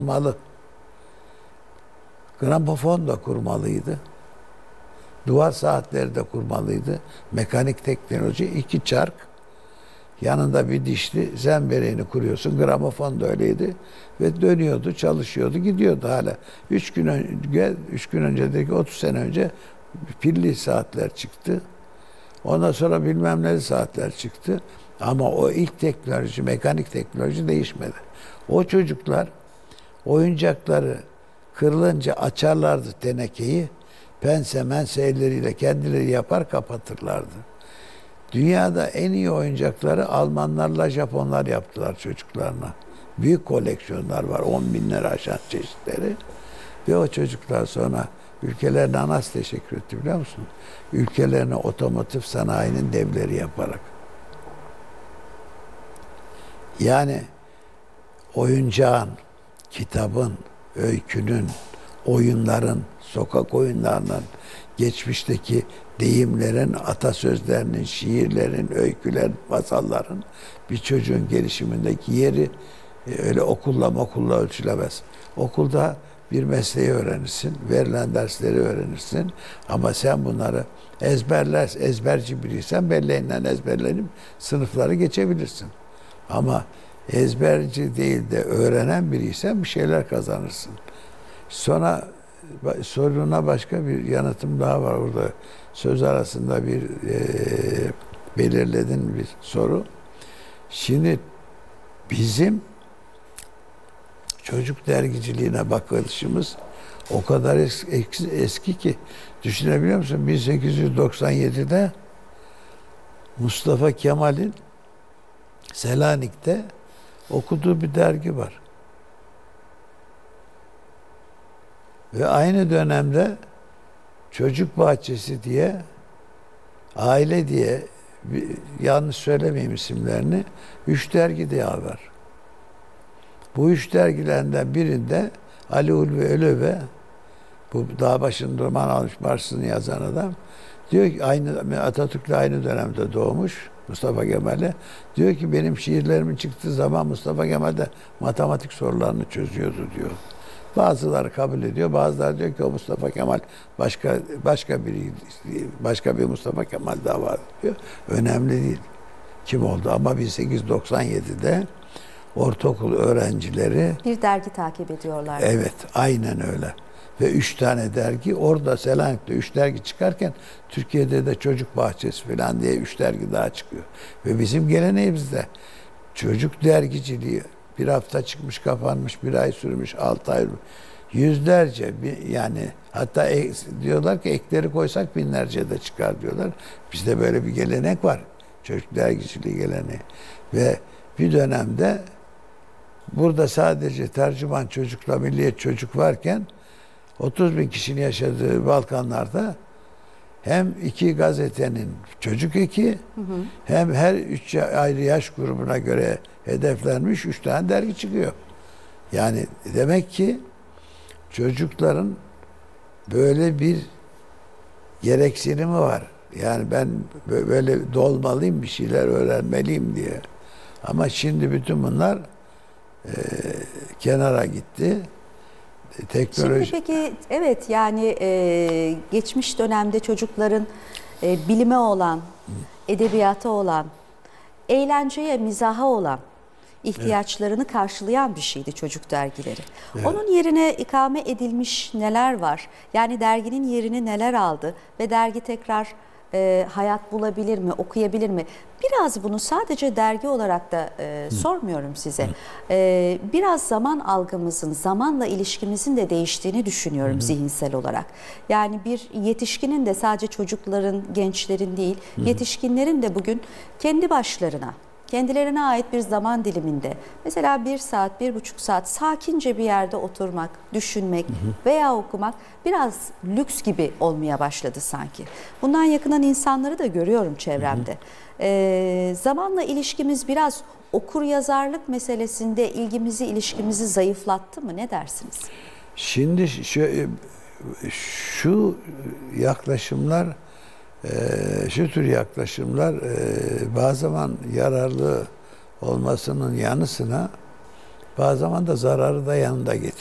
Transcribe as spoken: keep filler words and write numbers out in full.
kurmalı. Gramofon da kurmalıydı. Duvar saatleri de kurmalıydı. Mekanik teknoloji, iki çark. Yanında bir dişli zembereğini kuruyorsun. Gramofon da öyleydi. Ve dönüyordu, çalışıyordu, gidiyordu hala. Üç gün önce, üç gün öncedeki otuz sene önce pilli saatler çıktı. Ondan sonra bilmem ne saatler çıktı. Ama o ilk teknoloji, mekanik teknoloji değişmedi. O çocuklar oyuncakları kırılınca açarlardı tenekeyi. Pense mense elleriyle kendileri yapar kapatırlardı. Dünyada en iyi oyuncakları Almanlarla Japonlar yaptılar çocuklarına. Büyük koleksiyonlar var. On binleri aşan çeşitleri. Ve o çocuklar sonra ülkelerine nasıl teşekkür etti biliyor musun? Ülkelerine otomotiv sanayinin devleri yaparak. Yani oyuncağın, kitabın, öykünün, oyunların, sokak oyunlarının, geçmişteki deyimlerin, atasözlerinin, şiirlerin, öykülerin, masalların bir çocuğun gelişimindeki yeri öyle okulla okulla ölçülemez. Okulda bir mesleği öğrenirsin, verilen dersleri öğrenirsin ama sen bunları ezberler, ezberci biriysen belleğinden ezberlenip sınıfları geçebilirsin. Ama ezberci değil de öğrenen biriysen bir şeyler kazanırsın. Sonra soruna başka bir yanıtım daha var orada. Söz arasında bir e, belirledin bir soru. Şimdi bizim çocuk dergiciliğine bakışımız o kadar eski, eski ki düşünebiliyor musun? bin sekiz yüz doksan yedide Mustafa Kemal'in Selanik'te okuduğu bir dergi var. Ve aynı dönemde Çocuk Bahçesi diye, Aile diye, yanlış söylemeyeyim isimlerini, üç dergi diye var. Bu üç dergilerinden birinde Ali Ulvi Ölüve, bu dağ başında roman almış Mars'ını yazan adam, diyor ki aynı Atatürk'le aynı dönemde doğmuş Mustafa Kemal'e. Diyor ki benim şiirlerimin çıktığı zaman Mustafa Kemal de matematik sorularını çözüyordu diyor. Bazıları kabul ediyor, bazıları diyor ki o Mustafa Kemal başka başka biri, başka bir Mustafa Kemal daha var diyor. Önemli değil kim oldu ama bin sekiz yüz doksan yedide ortaokul öğrencileri bir dergi takip ediyorlar. Evet, aynen öyle. Ve üç tane dergi, orada Selanik'te üç dergi çıkarken Türkiye'de de Çocuk Bahçesi falan diye üç dergi daha çıkıyor. Ve bizim geleneğimizde çocuk dergiciliği bir hafta çıkmış, kapanmış, bir ay sürmüş, altı ay, yüzlerce, yani hatta ek, diyorlar ki ekleri koysak binlerce de çıkar diyorlar. Bizde böyle bir gelenek var. Çocuk dergiciliği geleneği. Ve bir dönemde burada sadece tercüman çocukla milliyet çocuk varken otuz bin kişinin yaşadığı Balkanlarda hem iki gazetenin çocuk eki, hı hı. hem her üç ayrı yaş grubuna göre hedeflenmiş üç tane dergi çıkıyor. Yani demek ki çocukların böyle bir gereksinimi var. Yani ben böyle dolmalıyım, bir şeyler öğrenmeliyim diye. Ama şimdi bütün bunlar e, kenara gitti. Teknoloji... Şimdi peki evet yani e, geçmiş dönemde çocukların e, bilime olan, edebiyata olan, eğlenceye, mizaha olan ihtiyaçlarını evet. karşılayan bir şeydi çocuk dergileri. Evet. Onun yerine ikame edilmiş neler var? Yani derginin yerini neler aldı ve dergi tekrar e, hayat bulabilir mi, okuyabilir mi? Biraz bunu sadece dergi olarak da e, sormuyorum size. E, biraz zaman algımızın, zamanla ilişkimizin de değiştiğini düşünüyorum Hı. zihinsel olarak. Yani bir yetişkinin de sadece çocukların, gençlerin değil, Hı. yetişkinlerin de bugün kendi başlarına, kendilerine ait bir zaman diliminde, mesela bir saat, bir buçuk saat sakince bir yerde oturmak, düşünmek hı hı. veya okumak biraz lüks gibi olmaya başladı sanki. Bundan yakınan insanları da görüyorum çevremde. Hı hı. Ee, zamanla ilişkimiz biraz okur yazarlık meselesinde ilgimizi, ilişkimizi zayıflattı mı? Ne dersiniz? Şimdi şu, şu yaklaşımlar şu tür yaklaşımlar bazı zaman yararlı olmasının yanı sıra Bazı zaman da zararı da yanında getiriyor.